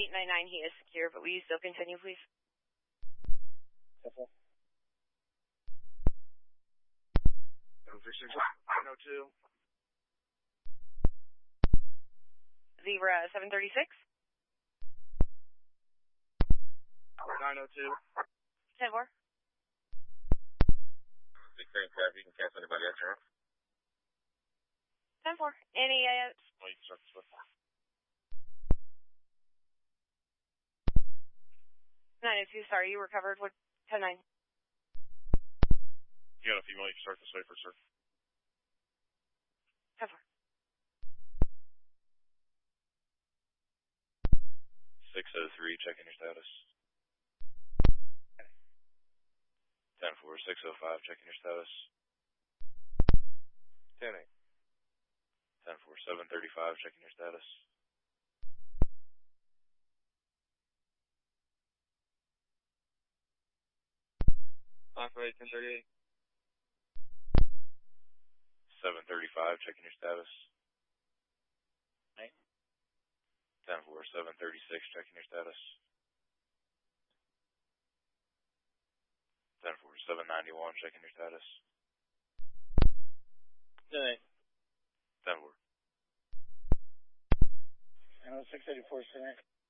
899, he is secure, but will you still continue, please? 10-4. 902. Zebra 736. 902. 10-4. Big Green Crab, you can cancel anybody else, right? 10-4. Any, Oh, you can start this with. 902, sorry, you were covered with 10-9. You got a female, you can start this way for sir. 10-4. 603, checking your status. 10-4, 605, checking your status. 10-8. 10-4, 735, checking your status. 948, 1038. 735, checking your status. 9. 10-4, 736, checking your status. 10-4, 791, checking your status. 10-8. 10-4. And 684, 10-8.